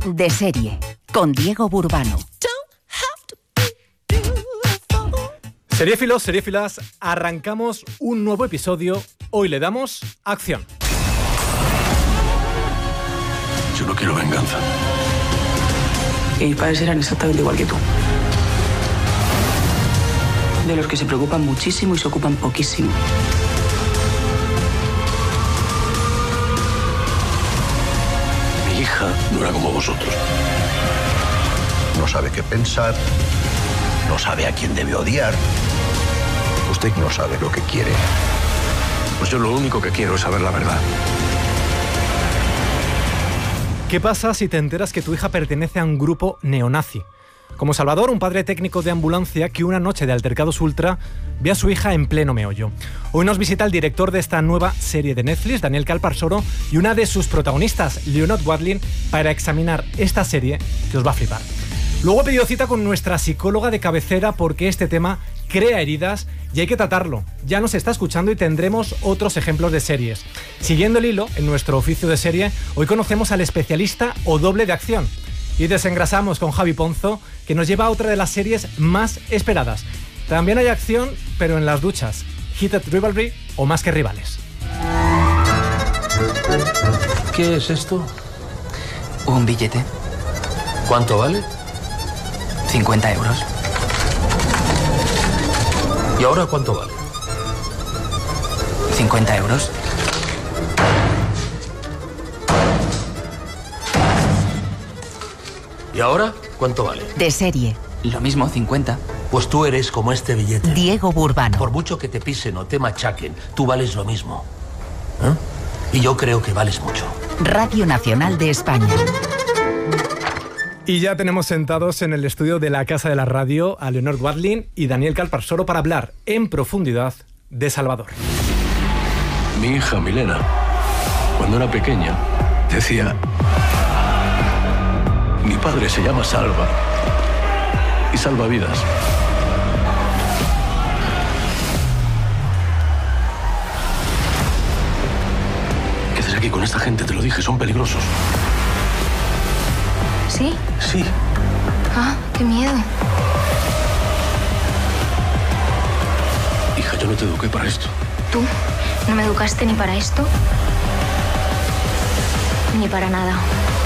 De serie, con Diego Burbano. Seriéfilos, seriéfilas, arrancamos un nuevo episodio. Hoy le damos acción. Yo no quiero venganza. Y mis padres eran exactamente igual que tú. De los que se preocupan muchísimo y se ocupan poquísimo. Mi hija no era como vosotros. No sabe qué pensar, no sabe a quién debe odiar. Usted no sabe lo que quiere. Pues yo lo único que quiero es saber la verdad. ¿Qué pasa si te enteras que tu hija pertenece a un grupo neonazi? Como Salvador, un padre técnico de ambulancia que una noche de altercados ultra ve a su hija en pleno meollo. Hoy nos visita el director de esta nueva serie de Netflix, Daniel Calparsoro, y una de sus protagonistas, Leonor Watling, para examinar esta serie que os va a flipar. Luego he pedido cita con nuestra psicóloga de cabecera porque este tema crea heridas y hay que tratarlo. Ya nos está escuchando y tendremos otros ejemplos de series. Siguiendo el hilo, en nuestro oficio de serie, hoy conocemos al especialista o doble de acción. Y desengrasamos con Javi Ponzo, que nos lleva a otra de las series más esperadas. También hay acción, pero en las duchas. Heated Rivalry o Más que Rivales. ¿Qué es esto? Un billete. ¿Cuánto vale? 50 euros. ¿Y ahora cuánto vale? 50 euros. ¿Y ahora cuánto vale? De serie, Lo mismo, 50. Pues tú eres como este billete. Diego Burbano. Por mucho que te pisen o te machaquen, tú vales lo mismo. ¿Eh? Y yo creo que vales mucho. Radio Nacional de España. Y ya tenemos sentados en el estudio de la Casa de la Radio a Leonor Watling y Daniel Calparsoro para hablar en profundidad de Salvador. Mi hija Milena, cuando era pequeña, decía: mi padre se llama Salva y salva vidas. ¿Qué haces aquí con esta gente? Te lo dije, son peligrosos. ¿Sí? Sí. Ah, qué miedo. Hija, yo no te eduqué para esto. ¿Tú? ¿No me educaste ni para esto? Ni para nada.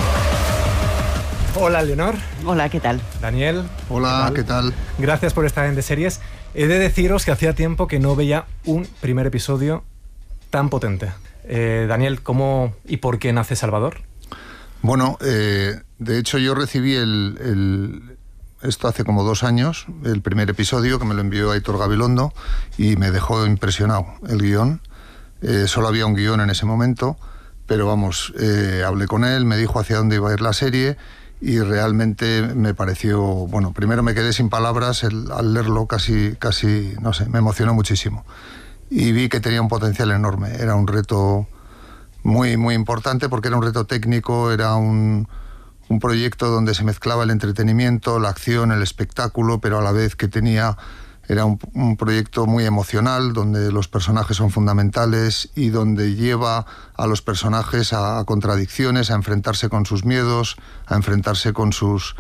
Hola, Leonor. Hola, ¿qué tal? Daniel. Hola, ¿qué tal? Gracias por estar en De Series. He de deciros que hacía tiempo que no veía un primer episodio tan potente. Daniel, ¿cómo y por qué nace Salvador? Bueno, de hecho yo recibí esto hace como 2 años, el primer episodio que me lo envió Aitor Gabilondo y me dejó impresionado el guión. Solo había un guión en ese momento, pero vamos, hablé con él, me dijo hacia dónde iba a ir la serie y realmente me pareció, bueno, primero me quedé sin palabras al leerlo, casi, no sé, me emocionó muchísimo. Y vi que tenía un potencial enorme, era un reto muy, muy importante porque era un reto técnico, era un proyecto donde se mezclaba el entretenimiento, la acción, el espectáculo, pero a la vez que era un proyecto muy emocional, donde los personajes son fundamentales y donde lleva a los personajes a contradicciones, a enfrentarse con sus miedos, a enfrentarse con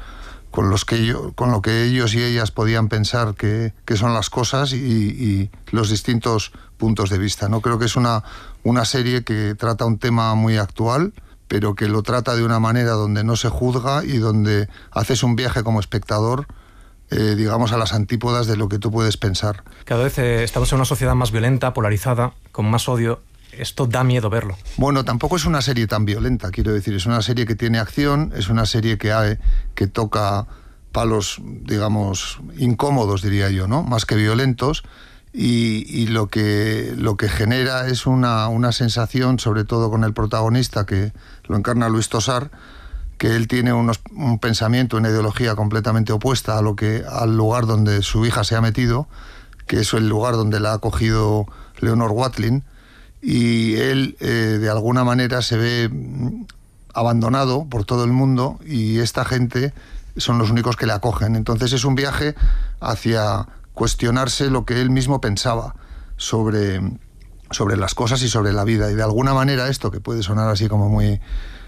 lo que ellos y ellas podían pensar que son las cosas y los distintos puntos de vista, ¿no? Creo que es una serie que trata un tema muy actual, pero que lo trata de una manera donde no se juzga y donde haces un viaje como espectador, digamos, a las antípodas de lo que tú puedes pensar. Cada vez estamos en una sociedad más violenta, polarizada, con más odio. Esto da miedo verlo. Bueno, tampoco es una serie tan violenta, quiero decir. Es una serie que tiene acción, es una serie que toca palos, digamos, incómodos, diría yo, ¿no? Más que violentos. Y lo que genera es una sensación, sobre todo con el protagonista, que lo encarna Luis Tosar, que él tiene un pensamiento, una ideología completamente opuesta al lugar donde su hija se ha metido, que es el lugar donde la ha acogido Leonor Watling, y él de alguna manera se ve abandonado por todo el mundo y esta gente son los únicos que le acogen. Entonces es un viaje hacia cuestionarse lo que él mismo pensaba sobre las cosas y sobre la vida. Y de alguna manera esto, que puede sonar así como muy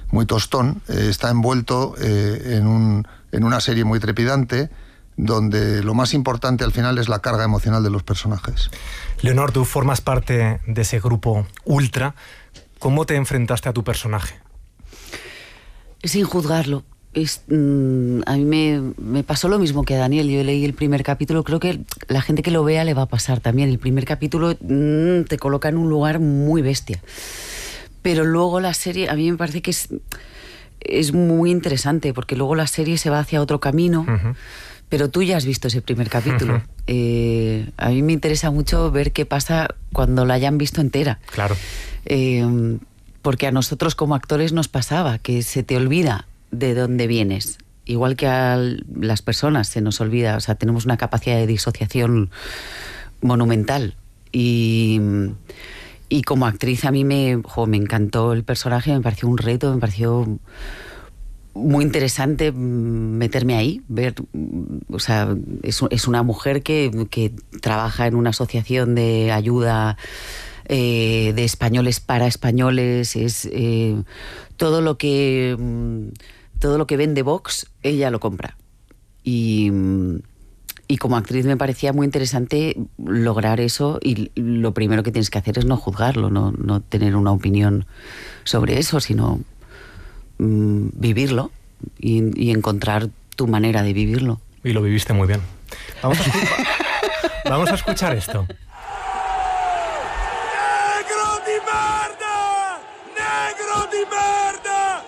muy tostón, está envuelto en una serie muy trepidante, donde lo más importante al final es la carga emocional de los personajes. Leonor, tú formas parte de ese grupo ultra. ¿Cómo te enfrentaste a tu personaje? Sin juzgarlo. A mí me pasó lo mismo que a Daniel. Yo leí el primer capítulo, creo que la gente que lo vea le va a pasar también. El primer capítulo te coloca en un lugar muy bestia. Pero luego la serie, a mí me parece que es muy interesante, porque luego la serie se va hacia otro camino. Pero tú ya has visto ese primer capítulo. A mí me interesa mucho ver qué pasa cuando la hayan visto entera. Claro. Porque a nosotros como actores nos pasaba que se te olvida de dónde vienes. Igual que a las personas se nos olvida. O sea, tenemos una capacidad de disociación monumental. Y como actriz a mí me encantó el personaje, me pareció un reto, me pareció muy interesante meterme ahí, ver, o sea, es una mujer que trabaja en una asociación de ayuda de españoles para españoles, es todo lo que vende Vox, ella lo compra. Y como actriz me parecía muy interesante lograr eso, y lo primero que tienes que hacer es no juzgarlo, no tener una opinión sobre eso, sino vivirlo y encontrar tu manera de vivirlo. Y lo viviste muy bien. Vamos a escuchar esto. ¡Negro di merda! ¡Negro di merda!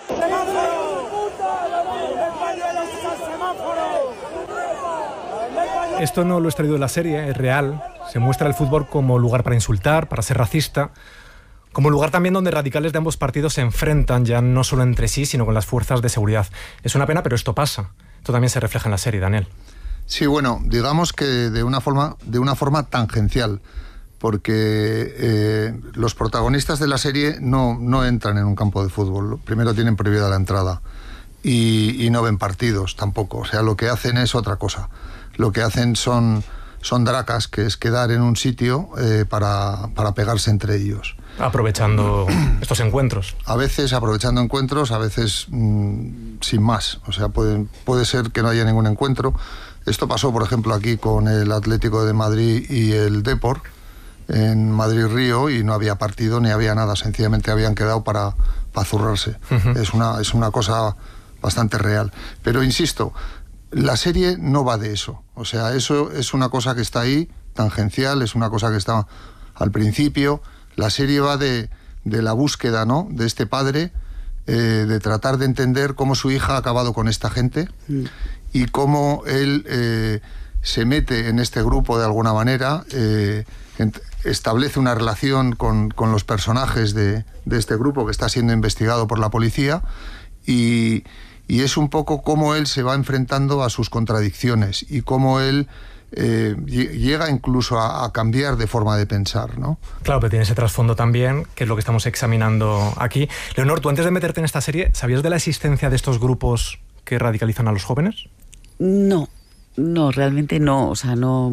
Esto no lo he extraído de la serie, es real. Se muestra el fútbol como lugar para insultar, para ser racista, como lugar también donde radicales de ambos partidos se enfrentan ya no solo entre sí, sino con las fuerzas de seguridad. Es una pena, pero esto pasa. Esto también se refleja en la serie, Daniel. Sí, bueno, digamos que de una forma tangencial, porque los protagonistas de la serie no entran en un campo de fútbol. Primero tienen prohibida la entrada y no ven partidos tampoco. O sea, lo que hacen es otra cosa. Lo que hacen son dracas, que es quedar en un sitio para pegarse entre ellos. Aprovechando estos encuentros. A veces aprovechando encuentros, a veces sin más. O sea, puede ser que no haya ningún encuentro. Esto pasó, por ejemplo, aquí con el Atlético de Madrid y el Depor, en Madrid-Río, y no había partido ni había nada. Sencillamente habían quedado para zurrarse. Es una cosa bastante real. Pero insisto, la serie no va de eso. O sea, eso es una cosa que está ahí, tangencial, es una cosa que está al principio. La serie va de la búsqueda, ¿no?, de este padre, de tratar de entender cómo su hija ha acabado con esta gente y cómo él se mete en este grupo de alguna manera, establece una relación con los personajes de este grupo que está siendo investigado por la policía, y es un poco cómo él se va enfrentando a sus contradicciones y cómo él llega incluso a cambiar de forma de pensar, ¿no? Claro, pero tiene ese trasfondo también, que es lo que estamos examinando aquí. Leonor, tú antes de meterte en esta serie, ¿sabías de la existencia de estos grupos que radicalizan a los jóvenes? No, realmente no. O sea, no.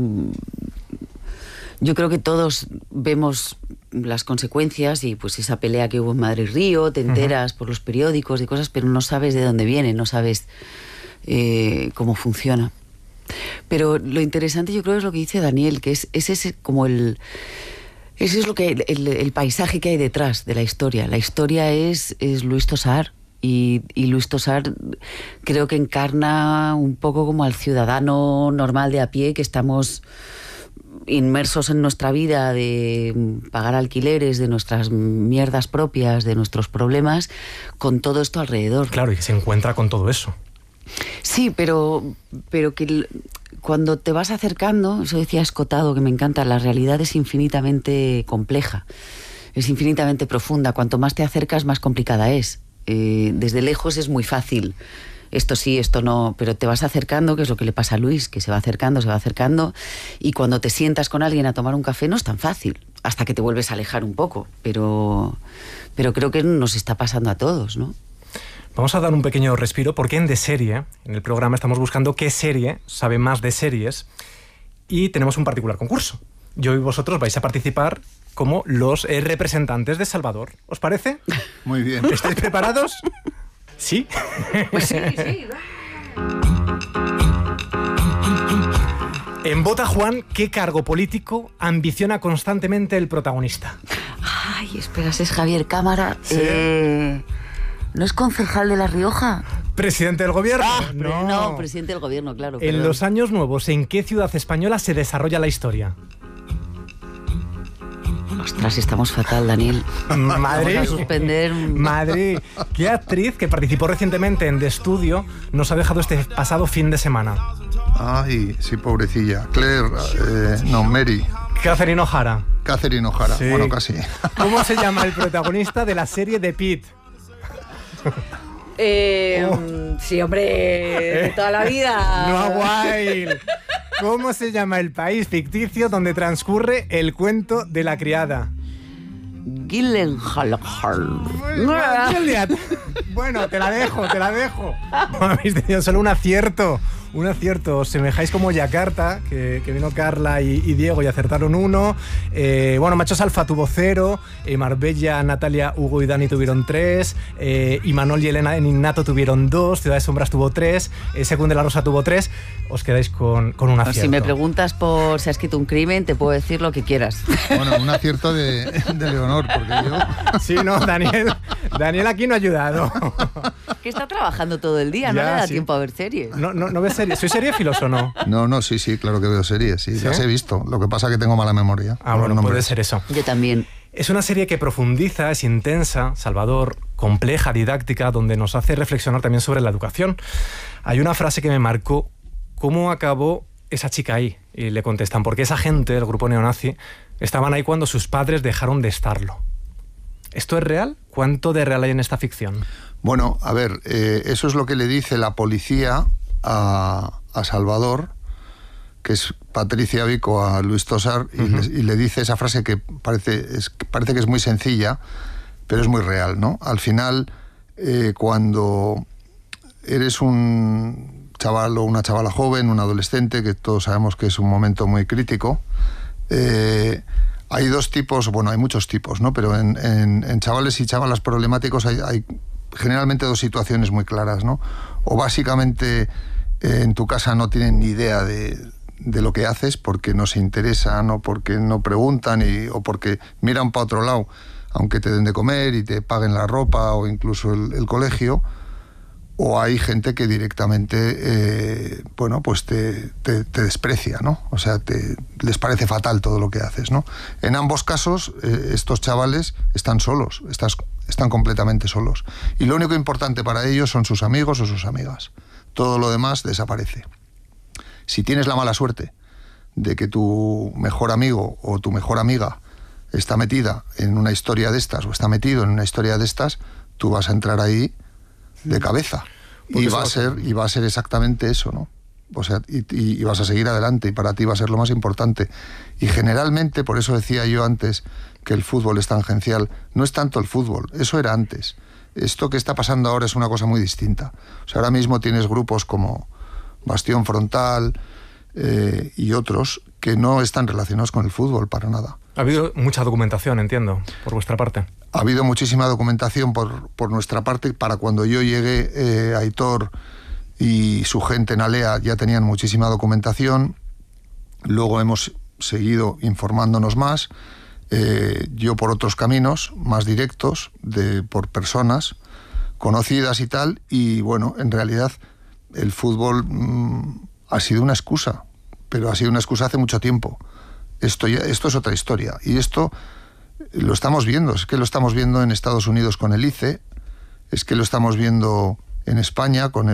Yo creo que todos vemos las consecuencias y pues esa pelea que hubo en Madrid-Río, te enteras por los periódicos y cosas, pero no sabes de dónde viene, no sabes cómo funciona. Pero lo interesante, yo creo, es lo que dice Daniel, que es ese como ese es lo que el paisaje que hay detrás de la historia. La historia es Luis Tosar, y Luis Tosar creo que encarna un poco como al ciudadano normal de a pie, que estamos inmersos en nuestra vida de pagar alquileres, de nuestras mierdas propias, de nuestros problemas, con todo esto alrededor. Claro, y que se encuentra con todo eso. Sí, pero que cuando te vas acercando, eso decía Escotado, que me encanta, la realidad es infinitamente compleja, es infinitamente profunda. Cuanto más te acercas, más complicada es. Desde lejos es muy fácil, esto sí, esto no, pero te vas acercando, que es lo que le pasa a Luis, que se va acercando, y cuando te sientas con alguien a tomar un café no es tan fácil, hasta que te vuelves a alejar un poco, pero creo que nos está pasando a todos, ¿no? Vamos a dar un pequeño respiro, porque en De Serie, en el programa, estamos buscando qué serie sabe más de series, y tenemos un particular concurso. Yo y vosotros vais a participar como los representantes de Salvador. ¿Os parece? Muy bien. ¿Estáis preparados? ¿Sí? Pues sí. En Bota Juan, ¿qué cargo político ambiciona constantemente el protagonista? Ay, espera, es Javier Cámara. Sí. ¿No es concejal de La Rioja? ¿Presidente del gobierno? No, presidente del gobierno, claro. En los años nuevos, ¿en qué ciudad española se desarrolla la historia? Ostras, estamos fatal, Daniel. Madrid. Vamos a suspender. Madrid. ¿Qué actriz que participó recientemente en The Studio nos ha dejado este pasado fin de semana? Ay, sí, pobrecilla. Claire, Mary. Catherine O'Hara. Catherine O'Hara, Sí. bueno, casi. ¿Cómo se llama el protagonista de la serie de Pitt? Sí, hombre, de toda la vida. Noah Wild. ¿Cómo se llama el país ficticio donde transcurre el cuento de la criada? Gyllenhaal. Bueno, te la dejo. Habéis tenido solo un acierto. Os semejáis como Yakarta, que vino Carla y Diego y acertaron 1. Machos Alfa tuvo 0. Marbella, Natalia, Hugo y Dani tuvieron 3. Imanol y Elena en Innato tuvieron 2. Ciudad de Sombras tuvo 3. Secund de la Rosa tuvo 3. Os quedáis con un acierto. Si me preguntas por si has escrito un crimen, te puedo decir lo que quieras. Bueno, un acierto de Leonor, porque yo... Sí, no, Daniel aquí no ha ayudado. Que está trabajando todo el día, no Ya, le da sí. tiempo a ver series. ¿No ves series? ¿Sois seriéfilos o no? No, sí, claro que veo series, sí, las he visto. Lo que pasa es que tengo mala memoria. Bueno, Los puede nombres. ser eso. Yo también. Es una serie que profundiza, es intensa, Salvador, compleja, didáctica, donde nos hace reflexionar también sobre la educación. Hay una frase que me marcó: ¿cómo acabó esa chica ahí? Y le contestan, porque esa gente, el grupo neonazi, estaban ahí cuando sus padres dejaron de estarlo. ¿Esto es real? ¿Cuánto de real hay en esta ficción? Bueno, a ver, eso es lo que le dice la policía a Salvador, que es Patricia Vico, a Luis Tosar, y le dice esa frase que parece que es muy sencilla, pero es muy real, ¿no? Al final, cuando eres un chaval o una chavala joven, un adolescente, que todos sabemos que es un momento muy crítico, hay dos tipos, bueno, hay muchos tipos, ¿no? Pero en chavales y chavalas problemáticos hay generalmente dos situaciones muy claras, ¿no? O básicamente en tu casa no tienen ni idea de lo que haces porque no se interesan o porque no preguntan o porque miran para otro lado, aunque te den de comer y te paguen la ropa o incluso el colegio. O hay gente que directamente, pues te desprecia, ¿no? O sea, les parece fatal todo lo que haces, ¿no? En ambos casos, estos chavales están solos, están completamente solos. Y lo único importante para ellos son sus amigos o sus amigas. Todo lo demás desaparece. Si tienes la mala suerte de que tu mejor amigo o tu mejor amiga está metida en una historia de estas o está metido en una historia de estas, tú vas a entrar ahí de cabeza. Y va a ser exactamente eso, ¿no? O sea, y vas a seguir adelante y para ti va a ser lo más importante. Y generalmente, por eso decía yo antes que el fútbol es tangencial, no es tanto el fútbol, eso era antes. Esto que está pasando ahora es una cosa muy distinta. O sea, ahora mismo tienes grupos como Bastión Frontal y otros que no están relacionados con el fútbol para nada. Ha habido mucha documentación, entiendo, por vuestra parte. Ha habido muchísima documentación por nuestra parte. Para cuando yo llegué, Aitor y su gente en Alea ya tenían muchísima documentación. Luego hemos seguido informándonos más. Yo por otros caminos más directos, por personas conocidas y tal. Y bueno, en realidad el fútbol ha sido una excusa, pero ha sido una excusa hace mucho tiempo. Esto es otra historia. Y esto lo estamos viendo. Es que lo estamos viendo en Estados Unidos con el ICE, es que lo estamos viendo en España con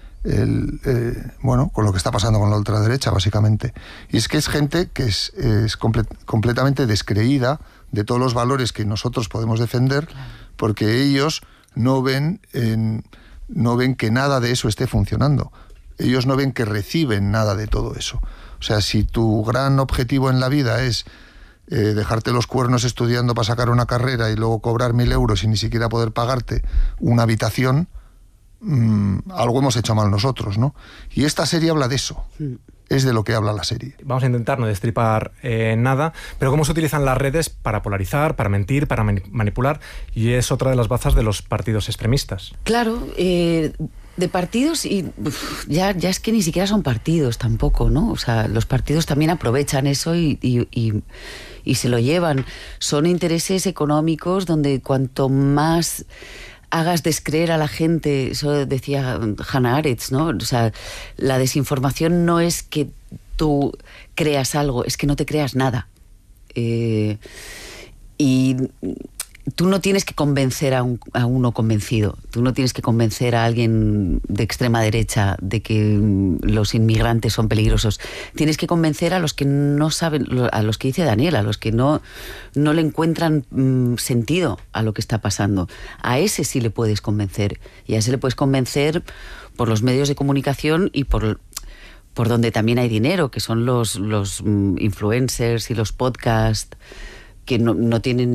con lo que está pasando con la ultraderecha, básicamente. Y es que es gente que es completamente descreída de todos los valores que nosotros podemos defender, porque ellos no ven que nada de eso esté funcionando. Ellos no ven que reciben nada de todo eso. O sea, si tu gran objetivo en la vida es dejarte los cuernos estudiando para sacar una carrera y luego cobrar 1.000 euros y ni siquiera poder pagarte una habitación, algo hemos hecho mal nosotros, ¿no? Y esta serie habla de eso. es de lo que habla la serie. Vamos a intentar no destripar nada, pero cómo se utilizan las redes para polarizar, para mentir, para manipular, y es otra de las bazas de los partidos extremistas. Claro, de partidos y ya es que ni siquiera son partidos tampoco, ¿no? O sea, los partidos también aprovechan eso y se lo llevan. Son intereses económicos donde cuanto más hagas descreer a la gente, eso decía Hannah Arendt, ¿no? O sea, la desinformación no es que tú creas algo, es que no te creas nada. Y tú no tienes que convencer a uno convencido, tú no tienes que convencer a alguien de extrema derecha de que los inmigrantes son peligrosos. Tienes que convencer a los que no saben, a los que dice Daniel, a los que no le encuentran sentido a lo que está pasando. A ese sí le puedes convencer, y a ese le puedes convencer por los medios de comunicación y por donde también hay dinero, que son los influencers y los podcasts, que no tienen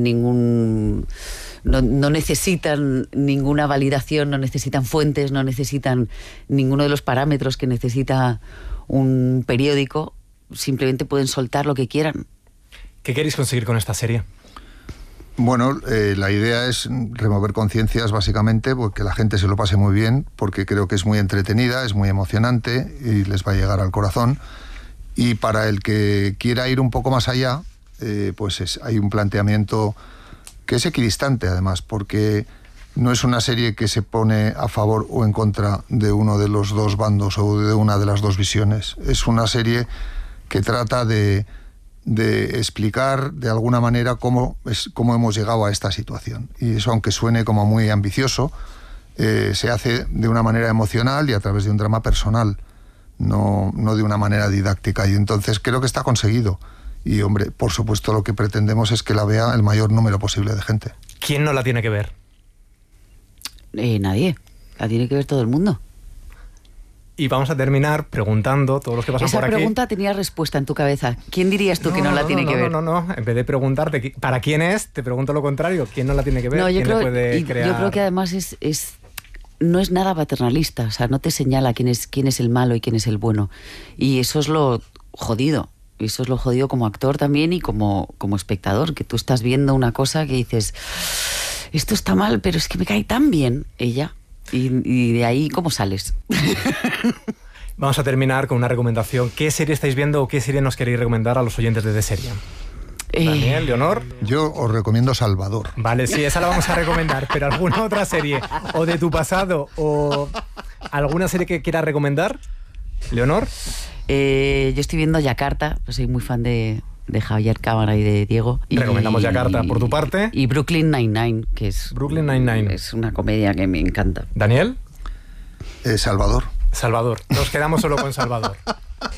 no necesitan ninguna validación, no necesitan fuentes, no necesitan ninguno de los parámetros que necesita un periódico, simplemente pueden soltar lo que quieran. ¿Qué queréis conseguir con esta serie? Bueno, la idea es remover conciencias, básicamente, porque la gente se lo pase muy bien, porque creo que es muy entretenida, es muy emocionante y les va a llegar al corazón. Y para el que quiera ir un poco más allá, hay un planteamiento que es equidistante, además, porque no es una serie que se pone a favor o en contra de uno de los dos bandos o de una de las dos visiones. Es una serie que trata de explicar de alguna manera cómo hemos llegado a esta situación. Y eso, aunque suene como muy ambicioso, se hace de una manera emocional y a través de un drama personal, no de una manera didáctica. Y entonces creo que está conseguido. Y, hombre, por supuesto, lo que pretendemos es que la vea el mayor número posible de gente. ¿Quién no la tiene que ver? Nadie. La tiene que ver todo el mundo. Y vamos a terminar preguntando, todos los que pasan por aquí... Esa pregunta tenía respuesta en tu cabeza. ¿Quién dirías tú que no la tiene que ver? No. En vez de preguntarte para quién es, te pregunto lo contrario. ¿Quién no la tiene que ver? No, yo ¿Quién creo que además no es nada paternalista. O sea, no te señala quién es el malo y quién es el bueno. Y eso es lo jodido. Y eso es lo jodido como actor también y como espectador, que tú estás viendo una cosa que dices, esto está mal, pero es que me cae tan bien ella. Y de ahí, ¿cómo sales? Vamos a terminar con una recomendación. ¿Qué serie estáis viendo o qué serie nos queréis recomendar a los oyentes de Serie? Daniel, Leonor. Yo os recomiendo Salvador. Vale, sí, esa la vamos a recomendar, pero ¿alguna otra serie o de tu pasado o alguna serie que quieras recomendar? ¿Leonor? Yo estoy viendo Yakarta, pues soy muy fan de Javier Cámara y de Diego. Recomendamos Yakarta por tu parte. Y Brooklyn Nine-Nine, que es... Brooklyn Nine-Nine. Es una comedia que me encanta. ¿Daniel? Salvador. Salvador. Nos quedamos solo con Salvador.